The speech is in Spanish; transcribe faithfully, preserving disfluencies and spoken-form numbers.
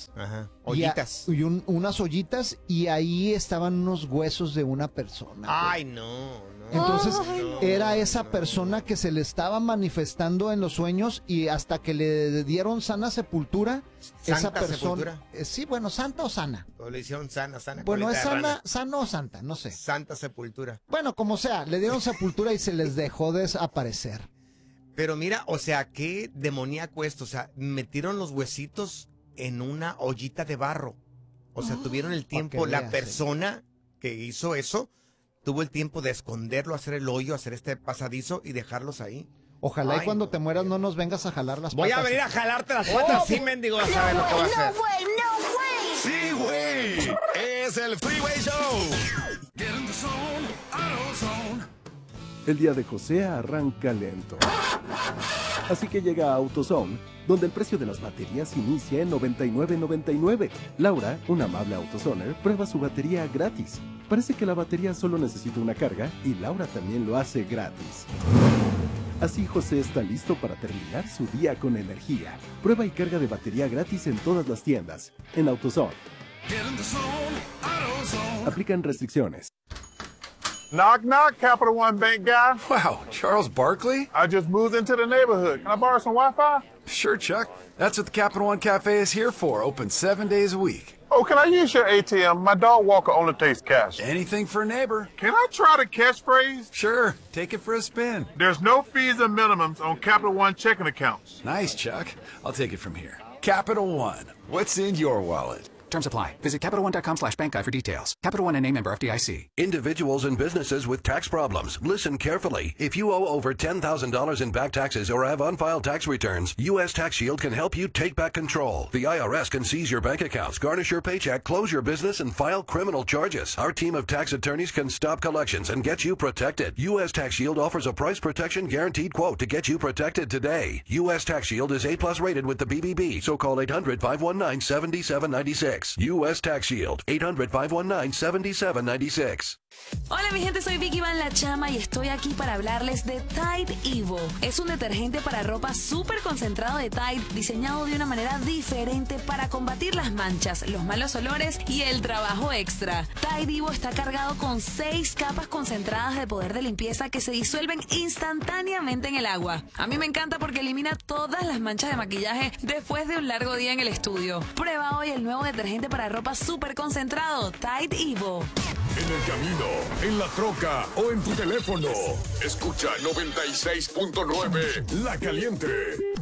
ollitas. Ajá. Ollitas. Y, a, y un, unas ollitas y ahí estaban unos huesos de una persona. Ay, güey. no, no. Entonces no, era esa no. persona que se le estaba manifestando en los sueños y hasta que le dieron sana sepultura, ¿Santa esa persona, sepultura? Eh, sí, bueno, santa o sana. O le hicieron sana, sana. Bueno, es sana, rana. sana o santa, no sé. Santa sepultura. Bueno, como sea, le dieron sepultura y se les dejó desaparecer. Pero mira, o sea, qué demoníaco esto. O sea, metieron los huesitos en una ollita de barro. O sea, oh, tuvieron el tiempo, la veas, persona sí. que hizo eso, tuvo el tiempo de esconderlo, hacer el hoyo, hacer este pasadizo y dejarlos ahí. Ojalá Ay, y cuando no, te mueras no nos vengas a jalar las Voy patas. Voy a venir a jalarte las patas, oh, sí, mendigo, a saber no lo que va a hacer. No way, no way. Sí, güey. Es el Freeway Show. Get in the zone, AutoZone. El día de José arranca lento. Así que llega a AutoZone, donde el precio de las baterías inicia en noventa y nueve noventa y nueve. Laura, una amable AutoZoner, prueba su batería gratis. Parece que la batería solo necesita una carga y Laura también lo hace gratis. Así José está listo para terminar su día con energía. Prueba y carga de batería gratis en todas las tiendas. En AutoZone. Aplican restricciones. Knock, knock, Capital One Bank guy. Wow, Charles Barkley? I just moved into the neighborhood. Can I borrow some Wi-Fi? Sure, Chuck. That's what the Capital One Cafe is here for, open seven days a week. Oh, can I use your A T M? My dog walker only takes cash. Anything for a neighbor. Can I try the catchphrase? Sure, take it for a spin. There's no fees or minimums on Capital One checking accounts. Nice, Chuck. I'll take it from here. Capital One. What's in your wallet? Terms apply. Visit CapitalOne.com slash bank guide for details. Capital One and name member F D I C. Individuals and businesses with tax problems. Listen carefully. If you owe over ten thousand dollars in back taxes or have unfiled tax returns, U S Tax Shield can help you take back control. The I R S can seize your bank accots, garnish your paycheck, close your business, and file criminal charges. Our team of tax attorneys can stop collections and get you protected. U S Tax Shield offers a price protection guaranteed quote to get you protected today. U S Tax Shield is A plus rated with the B B B, so call eight hundred, five one nine, seven seven nine six. U S Tax Shield, eight hundred, five one nine, seven seven nine six. Hola mi gente, soy Vicky Van La Chama y estoy aquí para hablarles de Tide Evo. Es un detergente para ropa súper concentrado de Tide, diseñado de una manera diferente para combatir las manchas, los malos olores y el trabajo extra. Tide Evo está cargado con seis capas concentradas de poder de limpieza que se disuelven instantáneamente en el agua. A mí me encanta porque elimina todas las manchas de maquillaje después de un largo día en el estudio. Prueba hoy el nuevo detergente para ropa súper concentrado, Tide Evo. En el camino, en la troca o en tu teléfono. Escucha noventa y seis punto nueve La Caliente.